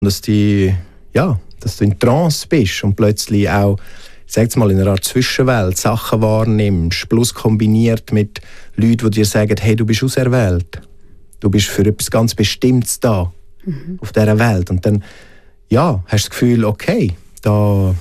dass du in Trance bist und plötzlich auch, sag mal, in einer Art Zwischenwelt Sachen wahrnimmst, plus kombiniert mit Leuten, die dir sagen, hey, du bist auserwählt. Du bist für etwas ganz Bestimmtes da, auf dieser Welt. Und dann, hast du das Gefühl, okay, das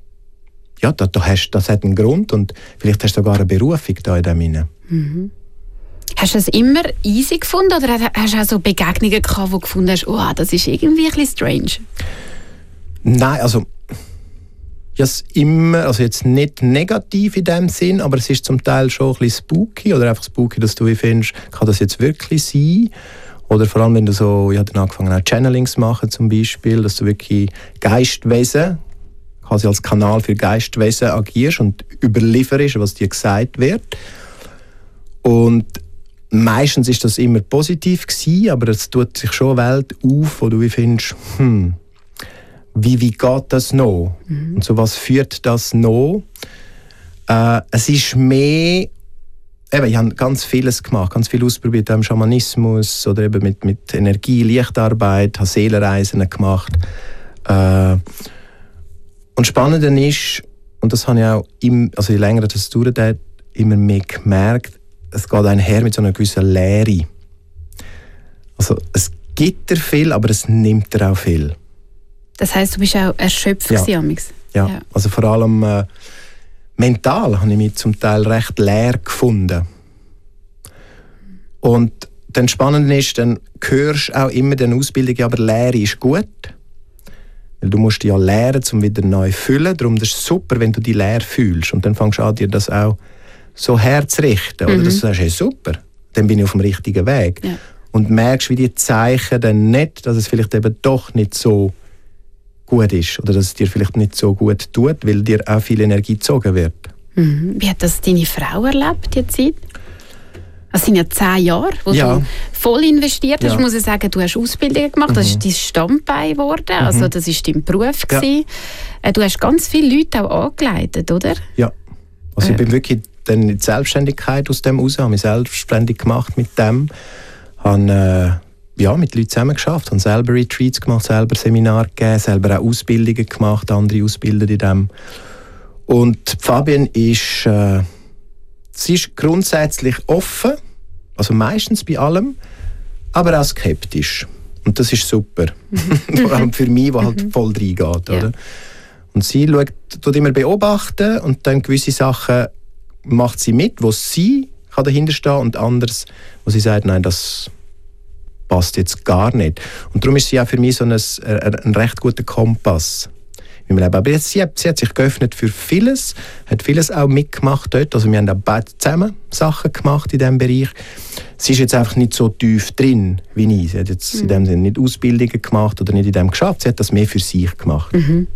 hat einen Grund und vielleicht hast du sogar eine Berufung da in dem hinein. Mhm. Hast du es immer easy gefunden oder hast du auch so Begegnungen gehabt, wo du gefunden hast, oh, das ist irgendwie ein bisschen strange? Nein, also immer, also jetzt nicht negativ in dem Sinn, aber es ist zum Teil schon ein bisschen spooky oder einfach spooky, dass du findest, kann das jetzt wirklich sein? Oder vor allem, wenn du so, ich habe dann angefangen auch Channelings zu machen zum Beispiel, dass du wirklich Geistwesen, quasi als Kanal für Geistwesen agierst und überlieferst, was dir gesagt wird. Und meistens ist das immer positiv gewesen, aber es tut sich schon eine Welt auf, wo du findest, wie geht das noch? Und so was führt das noch? Es ist mehr, ich habe ganz vieles gemacht, ganz viel ausprobiert im Schamanismus oder eben mit Energie, Lichtarbeit, habe Seelenreisen gemacht. Und spannend ist, und das habe ich auch je länger das dauert, immer mehr gemerkt, es geht einher mit so einer gewissen Leere. Also es gibt dir viel, aber es nimmt dir auch viel. Das heisst, du bist auch erschöpft amix? Ja, also vor allem mental habe ich mich zum Teil recht leer gefunden. Und dann spannend ist, dann hörst du auch immer den Ausbildung, aber Leere ist gut. Weil du musst dich ja lehren, um wieder neu zu füllen. Darum ist es super, wenn du dich leer fühlst. Und dann fängst du an, dir das auch so herzurichten. Oder dass du sagst, hey, super, dann bin ich auf dem richtigen Weg. Ja. Und merkst, wie die Zeichen dann nicht, dass es vielleicht eben doch nicht so gut ist. Oder dass es dir vielleicht nicht so gut tut, weil dir auch viel Energie gezogen wird. Mhm. Wie hat das deine Frau erlebt, die Zeit? Das sind ja 10 Jahre, wo du voll investiert hast. Ich muss sagen, du hast Ausbildungen gemacht, das ist dein Standbein geworden, also das war dein Beruf. Ja. Du hast ganz viele Leute auch angeleitet, oder? Ja, also ich bin wirklich dann in die Selbstständigkeit aus dem raus, habe mich selbstständig gemacht mit dem, habe mit Leuten zusammen geschafft, habe selber Retreats gemacht, selber Seminare gegeben, selber auch Ausbildungen gemacht, andere ausbildet in dem. Und Fabienne ist... sie ist grundsätzlich offen, also meistens bei allem, aber auch skeptisch. Und das ist super. Vor allem für mich, der halt voll reingeht. Oder? Und sie tut immer beobachten und dann gewisse Sachen macht sie mit, wo sie kann dahinter stehen und anderes, wo sie sagt, nein, das passt jetzt gar nicht. Und darum ist sie auch für mich so ein recht guter Kompass. Aber jetzt, sie hat sich geöffnet für vieles, hat vieles auch mitgemacht dort. Also wir haben auch beide zusammen Sachen gemacht in diesem Bereich. Sie ist jetzt einfach nicht so tief drin wie ich. Sie hat jetzt in dem Sinne nicht Ausbildungen gemacht oder nicht in dem geschafft. Sie hat das mehr für sich gemacht.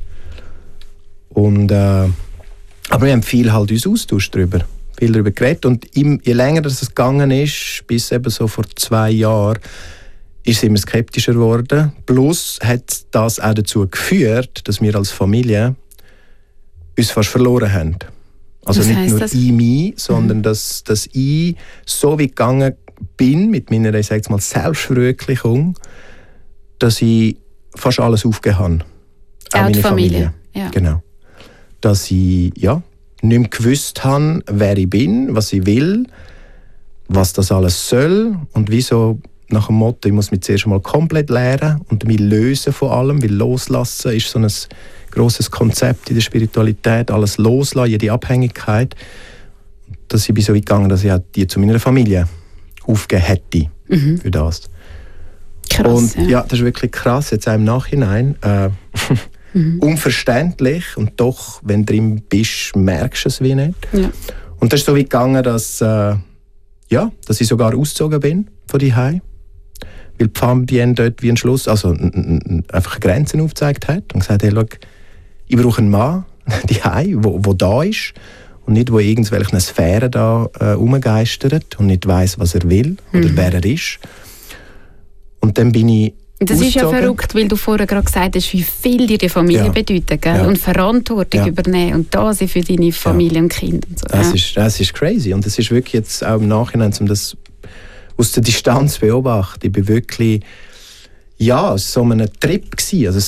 Und, aber wir haben viel halt uns austauscht darüber, viel darüber geredet. Und je länger das es gegangen ist, bis eben so vor 2 Jahren, ist sie immer skeptischer geworden. Plus hat das auch dazu geführt, dass wir als Familie uns fast verloren haben. Also nicht nur ich mich, sondern dass ich so wie gegangen bin mit meiner, ich sage jetzt mal, Selbstverwirklichung, dass ich fast alles aufgegeben habe. Auch meine Familie. Ja. Genau. Dass ich nicht mehr gewusst habe, wer ich bin, was ich will, was das alles soll und wieso. Nach dem Motto, ich muss mich zuerst mal komplett lernen und mich lösen von allem, weil loslassen ist so ein grosses Konzept in der Spiritualität, alles loslassen, jede Abhängigkeit. Dass ich bin so weit gegangen, dass ich auch die zu meiner Familie aufgegeben hätte für das. Krass, und das ist wirklich krass, jetzt auch im Nachhinein. Unverständlich und doch, wenn du drin bist, merkst du es wie nicht. Ja. Und das ist so weit gegangen, dass ich sogar ausgezogen bin von daheim. Weil die Fabienne dort wie ein Schluss, also einfach Grenzen aufgezeigt hat und gesagt hat, hey, schau, ich brauche einen Mann daheim, wo da ist und nicht, wo irgendwelche Sphären da rumgeistert und nicht weiss, was er will oder wer er ist. Und dann bin ich das ist ja verrückt, weil du vorher gerade gesagt hast, wie viel dir die Familie bedeutet, gell? Und Verantwortung übernehmen und da sein für deine Familie und Kinder. Und so. Das ist crazy und das ist wirklich jetzt auch im Nachhinein, um das aus der Distanz zu beobachten. Ich bin wirklich, Ja, es war so ein Trip gewesen. Also